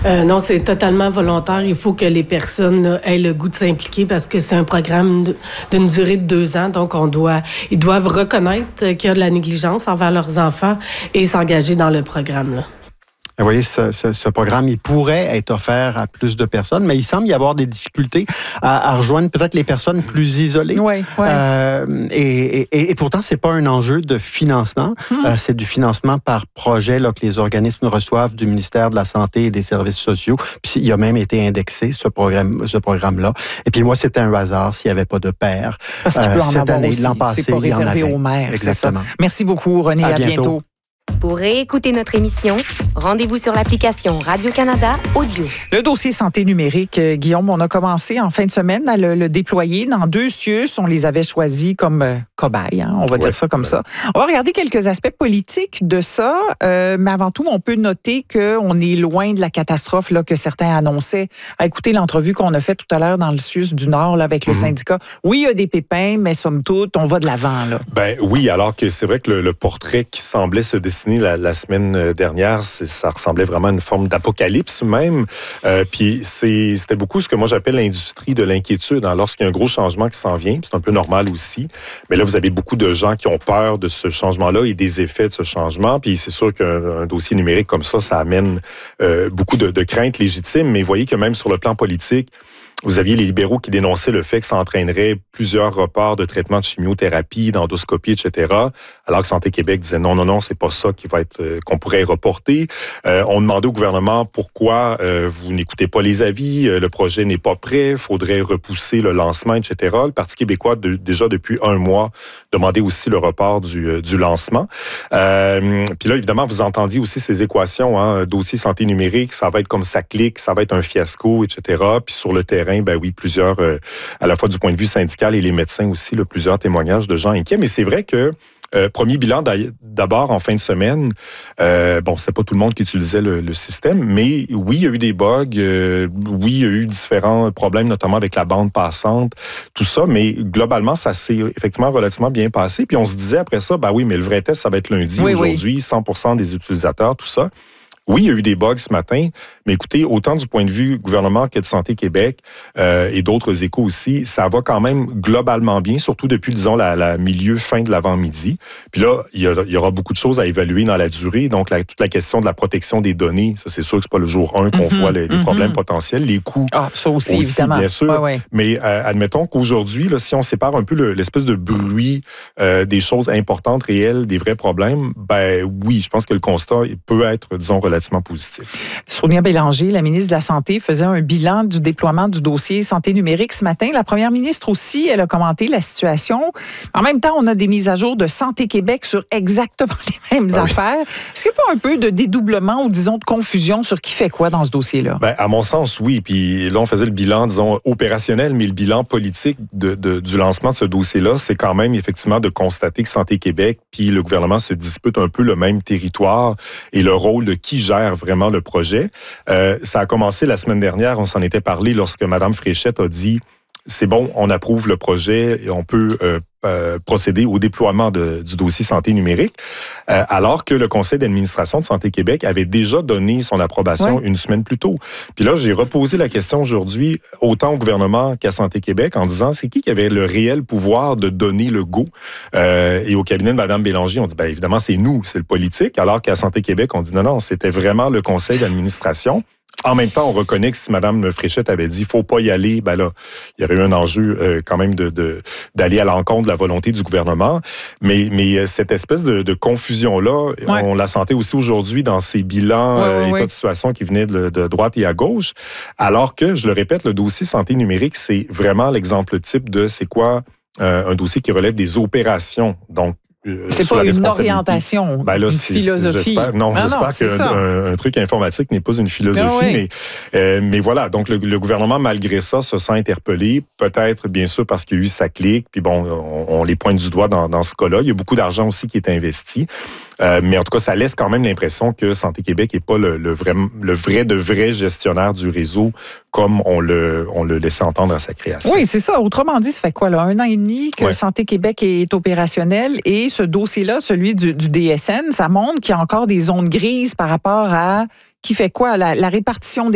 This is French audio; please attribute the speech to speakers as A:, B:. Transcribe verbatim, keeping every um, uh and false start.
A: Euh, non, c'est totalement volontaire. Il faut que les personnes là, aient le goût de s'impliquer parce que c'est un programme de, d'une durée de deux ans. Donc, on doit, ils doivent reconnaître qu'il y a de la négligence envers leurs enfants et s'engager dans le programme, là.
B: Vous voyez, ce, ce, ce programme, il pourrait être offert à plus de personnes, mais il semble y avoir des difficultés à, à rejoindre peut-être les personnes plus isolées.
C: Oui, oui.
B: Euh, et, et, et pourtant, c'est pas un enjeu de financement. Hum. Euh, c'est du financement par projet là, que les organismes reçoivent du ministère de la Santé et des Services sociaux. Puis il a même été indexé, ce programme, ce programme-là. Et puis moi, c'était un hasard s'il n'y avait pas de père.
C: Parce qu'il peut
B: euh,
C: en
B: cette
C: avoir
B: année,
C: aussi.
B: l'an passé,
C: c'est pas
B: il y en
C: réservé
B: avait.
C: aux mères.
B: Exactement.
C: C'est ça. Merci beaucoup, René.
B: À,
C: à
B: bientôt.
C: bientôt.
D: Pour réécouter notre émission, rendez-vous sur l'application Radio-Canada Audio.
C: Le dossier santé numérique, euh, Guillaume, on a commencé en fin de semaine à le, le déployer dans deux C I U S. On les avait choisis comme euh, cobayes, hein, on va ouais, dire ça comme ouais. ça. On va regarder quelques aspects politiques de ça, euh, mais avant tout, on peut noter qu'on est loin de la catastrophe là, que certains annonçaient. À écouter l'entrevue qu'on a faite tout à l'heure dans le C I U S du Nord là, avec le mm-hmm. syndicat. Oui, il y a des pépins, mais somme toute, on va de l'avant. Là.
E: Ben oui, alors que c'est vrai que le, le portrait qui semblait se dessiner La, la semaine dernière, c'est, ça ressemblait vraiment à une forme d'apocalypse même. Euh, puis c'est, c'était beaucoup ce que moi j'appelle l'industrie de l'inquiétude. Hein. Lorsqu'il y a un gros changement qui s'en vient, c'est un peu normal aussi, mais là, vous avez beaucoup de gens qui ont peur de ce changement-là et des effets de ce changement. Puis c'est sûr qu'un un dossier numérique comme ça, ça amène euh, beaucoup de, de craintes légitimes, mais vous voyez que même sur le plan politique, vous aviez les libéraux qui dénonçaient le fait que ça entraînerait plusieurs reports de traitement de chimiothérapie, d'endoscopie, et cetera. Alors que Santé Québec disait non, non, non, c'est pas ça qui va être euh, qu'on pourrait reporter. Euh, on demandait au gouvernement pourquoi euh, vous n'écoutez pas les avis, euh, le projet n'est pas prêt, faudrait repousser le lancement, et cetera. Le Parti québécois, de, déjà depuis un mois, demandait aussi le report du, euh, du lancement. Euh, Puis là, évidemment, vous entendiez aussi ces équations, hein, dossier santé numérique, ça va être comme ça clique, ça va être un fiasco, et cetera. Puis sur le terrain, ben oui, plusieurs, euh, à la fois du point de vue syndical et les médecins aussi, là, plusieurs témoignages de gens inquiets. Mais c'est vrai que, euh, premier bilan d'abord en fin de semaine, euh, bon, c'était pas tout le monde qui utilisait le, le système, mais oui, il y a eu des bugs, euh, oui, il y a eu différents problèmes, notamment avec la bande passante, tout ça, mais globalement, ça s'est effectivement relativement bien passé. Puis on se disait après ça, ben oui, mais le vrai test, ça va être lundi, oui, aujourd'hui, oui. cent pour cent des utilisateurs, tout ça. Oui, il y a eu des bugs ce matin, mais écoutez, autant du point de vue gouvernement que de Santé Québec euh, et d'autres échos aussi, ça va quand même globalement bien, surtout depuis, disons, la, la milieu, fin de l'avant-midi. Puis là, il y, a, il y aura beaucoup de choses à évaluer dans la durée. Donc, la, toute la question de la protection des données, ça, c'est sûr que c'est pas le jour un qu'on mm-hmm, voit les, les mm-hmm. problèmes potentiels, les coûts
C: ah, ça aussi,
E: aussi
C: évidemment.
E: bien sûr.
C: Ouais, ouais.
E: Mais euh, admettons qu'aujourd'hui, là, si on sépare un peu le, l'espèce de bruit euh, des choses importantes, réelles, des vrais problèmes, ben oui, je pense que le constat peut être, disons, relativement positif.
C: Sonia Bélanger, la ministre de la Santé, faisait un bilan du déploiement du dossier santé numérique ce matin. La première ministre aussi, elle a commenté la situation. En même temps, on a des mises à jour de Santé Québec sur exactement les mêmes ah oui. affaires. Est-ce qu'il n'y a pas un peu de dédoublement ou, disons, de confusion sur qui fait quoi dans ce dossier-là?
E: Ben, à mon sens, oui. Puis là, on faisait le bilan, disons, opérationnel, mais le bilan politique de, de, du lancement de ce dossier-là, c'est quand même effectivement de constater que Santé Québec puis le gouvernement se disputent un peu le même territoire et le rôle de qui gère vraiment le projet. Euh, ça a commencé la semaine dernière, on s'en était parlé lorsque Mme Fréchette a dit « c'est bon, on approuve le projet et on peut euh, euh, procéder au déploiement de, du dossier santé numérique euh, », alors que le conseil d'administration de Santé Québec avait déjà donné son approbation ouais. une semaine plus tôt. Puis là, j'ai reposé la question aujourd'hui, autant au gouvernement qu'à Santé Québec, en disant c'est qui qui avait le réel pouvoir de donner le go? Euh, et au cabinet de Mme Bélanger, on dit ben évidemment, c'est nous, c'est le politique, alors qu'à Santé Québec, on dit non, non, c'était vraiment le conseil d'administration. En même temps, on reconnaît que si Mme Fréchette avait dit « faut pas y aller », ben là, il y aurait eu un enjeu euh, quand même de, de, d'aller à l'encontre de la volonté du gouvernement. Mais, mais cette espèce de, de confusion-là, ouais. on la sentait aussi aujourd'hui dans ces bilans, ouais, ouais, euh, états ouais. de situation qui venaient de, de droite et à gauche. Alors que, je le répète, le dossier santé numérique, c'est vraiment l'exemple type de c'est quoi euh, un dossier qui relève des opérations. Donc,
C: c'est pas une orientation,
E: ben là,
C: une
E: c'est,
C: philosophie.
E: J'espère, non, ah j'espère qu'un un, un truc informatique n'est pas une philosophie, ah oui. mais, euh, mais voilà. Donc, le, le gouvernement, malgré ça, se sent interpellé. Peut-être, bien sûr, parce qu'il y a eu sa clique. Puis bon, on, on les pointe du doigt dans, dans ce cas-là. Il y a beaucoup d'argent aussi qui est investi. Euh, mais en tout cas, ça laisse quand même l'impression que Santé Québec n'est pas le, le, vrai, le vrai de vrai gestionnaire du réseau comme on le, on le laissait entendre à sa création.
C: Oui, c'est ça. Autrement dit, ça fait quoi, là? Un an et demi que ouais. Santé Québec est opérationnel et ce dossier-là, celui du, du D S N, ça montre qu'il y a encore des zones grises par rapport à qui fait quoi, la, la répartition des